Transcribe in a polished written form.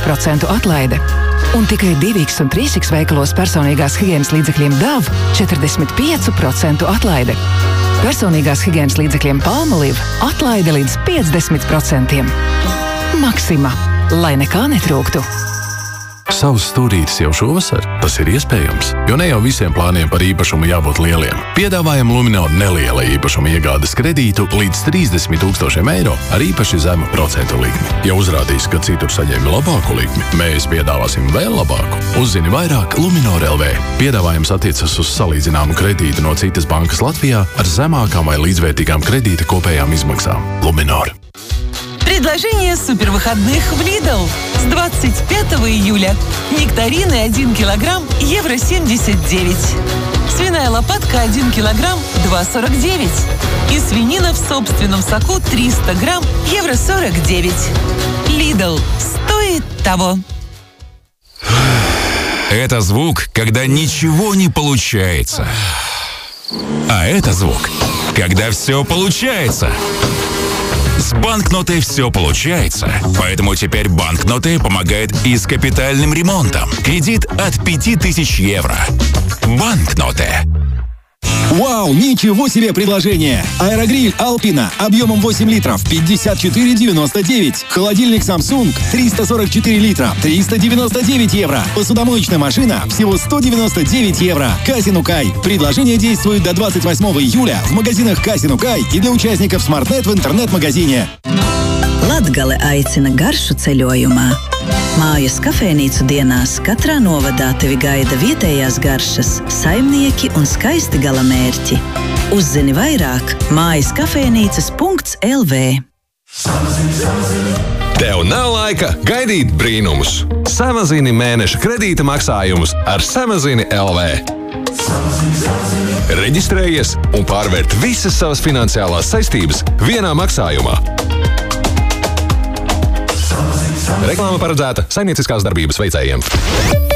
50% atlaide. Un tikai 2X un 3X veikalos personīgās higienas līdzekļiem DAV 45% atlaide. Personīgās higienas līdzekļiem Palmolive atlaide līdz 50%. Maxima, lai nekā netrūktu. Savs stūrītis jau šovasar? Tas ir iespējams, jo ne jau visiem plāniem par īpašumu jābūt lieliem. Piedāvājam Luminor neliela īpašuma iegādes kredītu līdz 30 000 eiro ar īpaši zemu procentu likmi. Ja uzrādīs, ka citur saņēmi labāku likmi, mēs piedāvāsim vēl labāku. Uzzini vairāk Luminor LV. Piedāvājums attiecas uz salīdzināmu kredītu no citas bankas Latvijā ar zemākām vai līdzvērtīgām kredīta kopējām izmaksām. Luminor. Предложение супервыходных в Lidl. С 25 июля. Нектарины 1 килограмм евро 79. Свиная лопатка 1 килограмм 2,49. И свинина в собственном соку 300 грамм евро 49. Lidl. Стоит того. Это звук, когда ничего не получается. А это звук, когда все получается. С банкнотой все получается. Поэтому теперь банкноты помогает и с капитальным ремонтом. Кредит от 5000 евро. Банкноты. Вау, ничего себе предложение! Аэрогриль Alpina объемом 8 литров 54,99. Холодильник Samsung 344 литра 399 евро. Посудомоечная машина всего 199 евро. Казин Укай. Предложение действует до 28 июля в магазинах Казин Укай и для участников SmartNet в интернет-магазине. Latgale aicina garšu ceļojumā. Mājas kafejnīcu dienās katrā novadā tevi gaida vietējās garšas, saimnieki un skaisti galamērķi. Uzzini vairāk mājaskafejnīcas.lv. Tev nav laika gaidīt brīnumus. Samazini mēneša kredīta maksājumus ar Samazini LV. Reģistrējies un pārvērt visas savas finansiālās saistības vienā maksājumā. Reklāma paredzēta saimnieciskās darbības veicējiem.